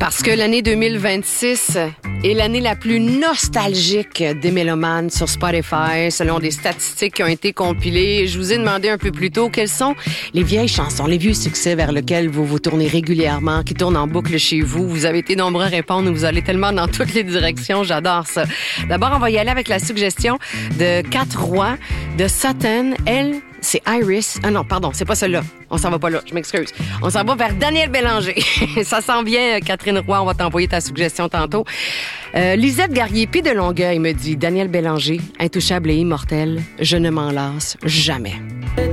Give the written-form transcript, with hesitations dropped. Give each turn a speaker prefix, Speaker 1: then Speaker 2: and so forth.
Speaker 1: Parce que l'année 2026 est l'année la plus nostalgique des mélomanes sur Spotify, selon des statistiques qui ont été compilées. Je vous ai demandé un peu plus tôt quelles sont les vieilles chansons, les vieux succès vers lesquels vous vous tournez régulièrement, qui tournent en boucle chez vous. Vous avez été nombreux à répondre, vous allez tellement dans toutes les directions, j'adore ça. D'abord, on va y aller avec la suggestion de 4 rois de Sutton. Elle, c'est Iris. Ah non, pardon, c'est pas celle-là. On s'en va pas là, je m'excuse. On s'en va vers Daniel Bélanger. Ça sent bien, Catherine Roy, on va t'envoyer ta suggestion tantôt. Lisette Garrier-Py de Longueuil me dit Daniel Bélanger, intouchable et immortel, je ne m'en lasse jamais.